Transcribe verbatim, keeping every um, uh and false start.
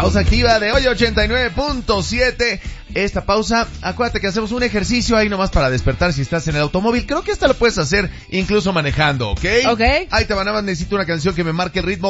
Pausa activa de hoy ochenta y nueve punto siete. Esta pausa, acuérdate que hacemos un ejercicio ahí nomás para despertar si estás en el automóvil. Creo que esta lo puedes hacer incluso manejando, ¿ok? Ok. Ahí te van a necesito una canción que me marque el ritmo.